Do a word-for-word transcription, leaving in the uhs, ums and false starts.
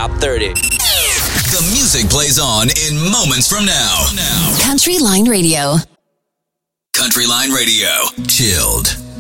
Top thirty. The music plays on in moments from now. Country Line Radio. Country Line Radio. Chilled.